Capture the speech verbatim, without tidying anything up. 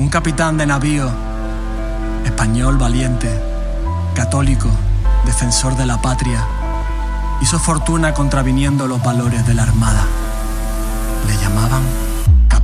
Un capitán de navío, español valiente, católico, defensor de la patria, hizo fortuna contraviniendo los valores de la Armada. Le llamaban